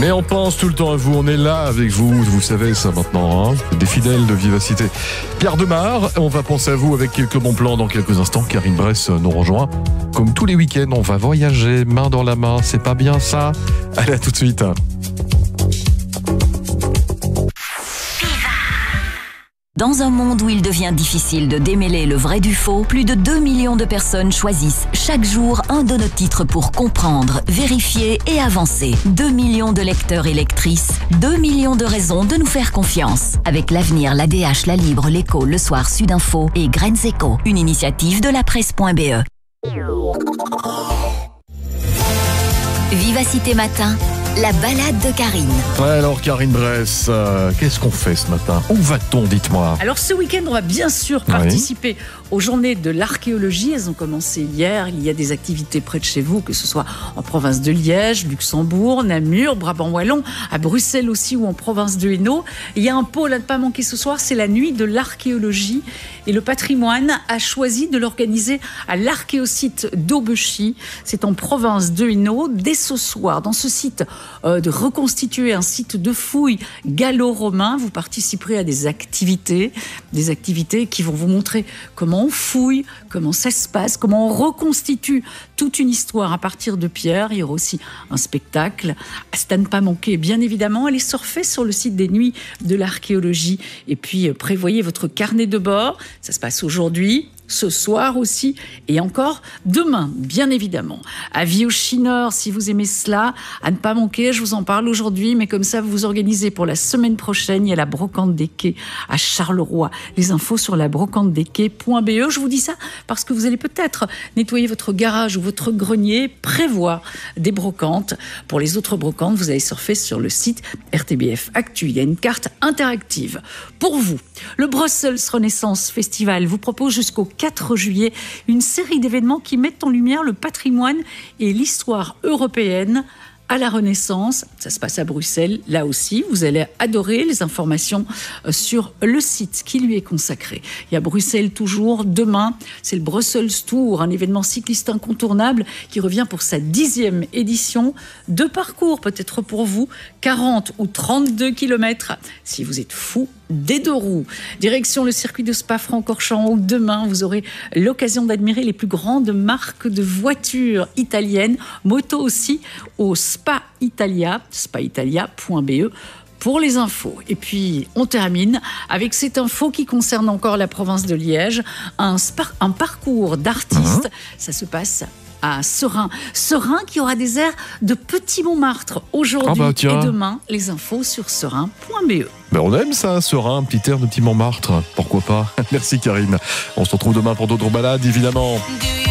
Mais on pense tout le temps à vous, on est là avec vous, vous savez ça maintenant, hein, des fidèles de Vivacité. Pierre Demar, on va penser à vous avec quelques bons plans dans quelques instants. Karine Bress nous rejoint. Comme tous les week-ends, on va voyager main dans la main, c'est pas bien ça? Allez, à tout de suite. Dans un monde où il devient difficile de démêler le vrai du faux, plus de 2 millions de personnes choisissent chaque jour un de nos titres pour comprendre, vérifier et avancer. 2 millions de lecteurs et lectrices, 2 millions de raisons de nous faire confiance. Avec l'Avenir, l'ADH, La Libre, l'Écho, Le Soir, Sudinfo et Graines Éco, une initiative de la presse.be. Vivacité Matin, la balade de Karine. Ouais, alors Karine Bress, qu'est-ce qu'on fait ce matin? Où va-t-on, dites-moi? Alors ce week-end, on va bien sûr participer aux journées de l'archéologie. Elles ont commencé hier. Il y a des activités près de chez vous, que ce soit en province de Liège, Luxembourg, Namur, Brabant Wallon, à Bruxelles aussi ou en province de Hainaut. Il y a un pôle à ne pas manquer ce soir, c'est la nuit de l'archéologie. Et le patrimoine a choisi de l'organiser à l'archéosite d'Aubechy. C'est en province de Hainaut. Dès ce soir, dans ce site, de reconstituer un site de fouilles gallo-romain. Vous participerez à des activités qui vont vous montrer comment on fouille, comment ça se passe, comment on reconstitue toute une histoire à partir de pierres. Il y aura aussi un spectacle. C'est à ne pas manquer, bien évidemment. Allez surfer sur le site des Nuits de l'archéologie et puis prévoyez votre carnet de bord. Ça se passe aujourd'hui, ce soir aussi et encore demain, bien évidemment. Avis aux chineurs, si vous aimez cela, à ne pas manquer, je vous en parle aujourd'hui, mais comme ça vous vous organisez pour la semaine prochaine. Il y a la brocante des quais à Charleroi. Les infos sur la brocantedequais.be. Je vous dis ça parce que vous allez peut-être nettoyer votre garage ou votre grenier, prévoir des brocantes. Pour les autres brocantes, vous allez surfer sur le site RTBF Actu. Il y a une carte interactive pour vous. Le Brussels Renaissance Festival vous propose jusqu'au 4 juillet une série d'événements qui mettent en lumière le patrimoine et l'histoire européenne à la Renaissance. Ça se passe à Bruxelles, là aussi. Vous allez adorer les informations sur le site qui lui est consacré. Il y a Bruxelles toujours. Demain, c'est le Brussels Tour, un événement cycliste incontournable qui revient pour sa 10e édition. 2 parcours peut-être pour vous, 40 ou 32 km. Si vous êtes fou des 2 roues. Direction le circuit de Spa-Francorchamps où demain vous aurez l'occasion d'admirer les plus grandes marques de voitures italiennes, moto aussi, au Spa Italia, spaitalia.be. pour les infos. Et puis, on termine avec cette info qui concerne encore la province de Liège. Un parcours d'artistes. Ça se passe à Serein. Serein qui aura des airs de Petit Montmartre aujourd'hui et demain. Les infos sur serein.be. Ben on aime ça, Serein, un petit air de Petit Montmartre. Pourquoi pas? Merci Karine. On se retrouve demain pour d'autres balades, évidemment.